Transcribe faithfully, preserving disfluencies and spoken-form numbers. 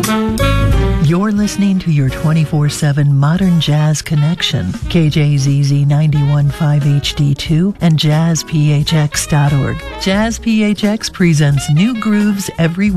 You're listening to your twenty-four seven Modern Jazz Connection, K J Z Z ninety-one point five H D two and jazz p h x dot org. Jazz P H X presents new grooves every